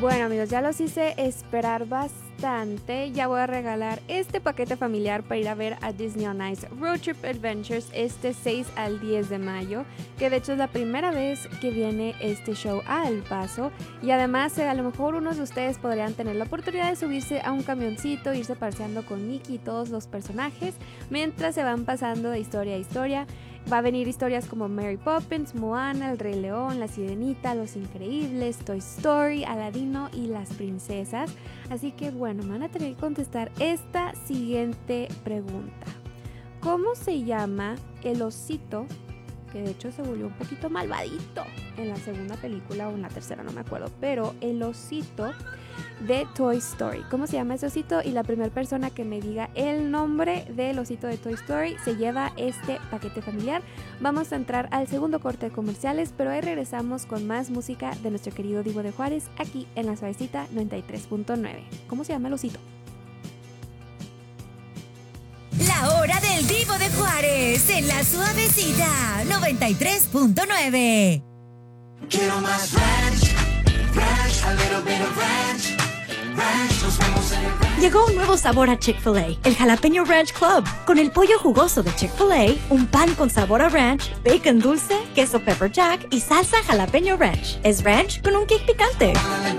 Bueno amigos, ya los hice esperar bastante. Ya voy a regalar este paquete familiar para ir a ver a Disney on Ice Road Trip Adventures este 6 al 10 de mayo, que de hecho es la primera vez que viene este show a El Paso. Y además a lo mejor unos de ustedes podrían tener la oportunidad de subirse a un camioncito, irse paseando con Mickey y todos los personajes mientras se van pasando de historia a historia. Va a venir historias como Mary Poppins, Moana, El Rey León, La Sirenita, Los Increíbles, Toy Story, Aladino y Las Princesas. Así que bueno, me van a tener que contestar esta siguiente pregunta. ¿Cómo se llama el osito, que de hecho se volvió un poquito malvadito en la segunda película o en la tercera, no me acuerdo, pero el osito de Toy Story? ¿Cómo se llama ese osito? Y la primera persona que me diga el nombre del osito de Toy Story se lleva este paquete familiar. Vamos a entrar al segundo corte de comerciales, pero ahí regresamos con más música de nuestro querido Divo de Juárez aquí en La Suavecita 93.9. ¿Cómo se llama el osito? La hora del Divo de Juárez en La Suavecita 93.9. Quiero más ranch, ranch, a little bit of ranch, ranch, nos vemos en el ranch. Llegó un nuevo sabor a Chick-fil-A, el Jalapeño Ranch Club. Con el pollo jugoso de Chick-fil-A, un pan con sabor a ranch, bacon dulce, queso pepper jack y salsa jalapeño ranch. Es ranch con un kick picante.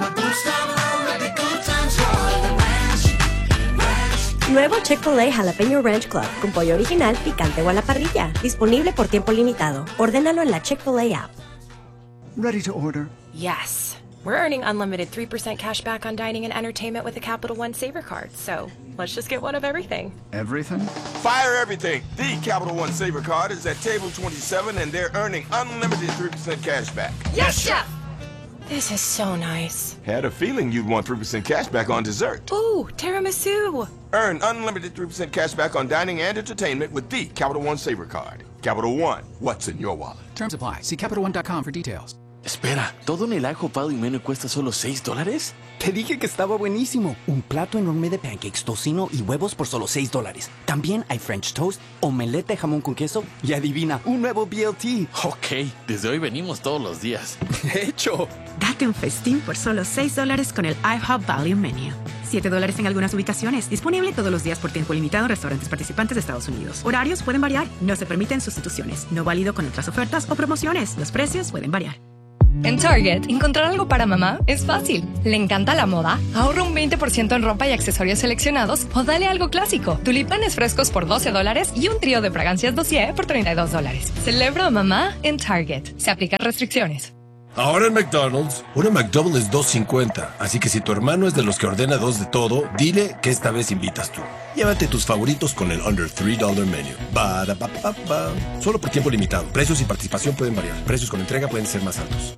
Nuevo Chick-fil-A Jalapeño Ranch Club, con pollo original, picante o a la parrilla. Disponible por tiempo limitado. Ordénalo en la Chick-fil-A app. Ready to order. Yes. We're earning unlimited 3% cash back on dining and entertainment with the Capital One Saver Card, so let's just get one of everything. Everything? Fire everything. The Capital One Saver Card is at table 27 and they're earning unlimited 3% cash back. Yes, Chef! This is so nice. Had a feeling you'd want 3% cash back on dessert. Ooh, tiramisu! Earn unlimited 3% cash back on dining and entertainment with the Capital One Saver Card. Capital One, what's in your wallet? Terms apply. See CapitalOne.com for details. Espera, ¿todo en el ajo Pado y Menú cuesta solo $6? Te dije que estaba buenísimo. Un plato enorme de pancakes, tocino y huevos por solo $6. También hay French toast, omelette de jamón con queso y adivina, un nuevo BLT. Ok, desde hoy venimos todos los días. ¡Hecho! Date un festín por solo $6 con el IHOP Value Menu. $7 en algunas ubicaciones. Disponible todos los días por tiempo limitado en restaurantes participantes de Estados Unidos. Horarios pueden variar. No se permiten sustituciones. No válido con otras ofertas o promociones. Los precios pueden variar. En Target, encontrar algo para mamá es fácil. ¿Le encanta la moda? Ahorra un 20% en ropa y accesorios seleccionados o dale algo clásico. Tulipanes frescos por $12 y un trío de fragancias Dossier por $32. Celebra a mamá en Target. Se aplican restricciones. Ahora en McDonald's, una McDouble es $2.50, así que si tu hermano es de los que ordena dos de todo, dile que esta vez invitas tú. Llévate tus favoritos con el Under $3 Menu. Ba-da-ba-ba-ba. Solo por tiempo limitado. Precios y participación pueden variar. Precios con entrega pueden ser más altos.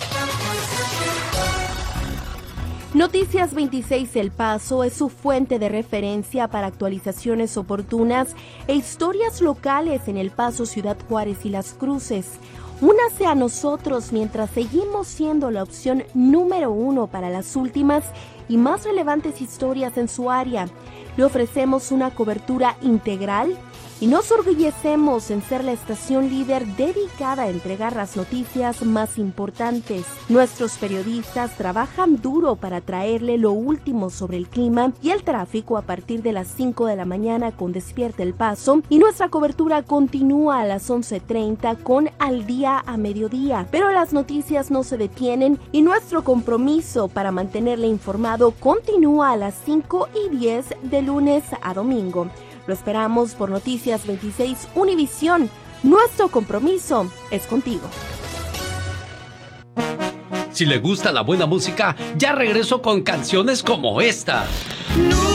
Noticias 26 El Paso es su fuente de referencia para actualizaciones oportunas e historias locales en El Paso, Ciudad Juárez y Las Cruces. Únase a nosotros mientras seguimos siendo la opción número 1 para las últimas y más relevantes historias en su área. Le ofrecemos una cobertura integral y nos orgullecemos en ser la estación líder dedicada a entregar las noticias más importantes. Nuestros periodistas trabajan duro para traerle lo último sobre el clima y el tráfico a partir de las 5 de la mañana con Despierta El Paso, y nuestra cobertura continúa a las 11:30 con Al Día a Mediodía. Pero las noticias no se detienen y nuestro compromiso para mantenerle informado continúa a las 5:10 de lunes a domingo. Lo esperamos por Noticias 26 Univisión. Nuestro compromiso es contigo. Si le gusta la buena música, ya regreso con canciones como esta. No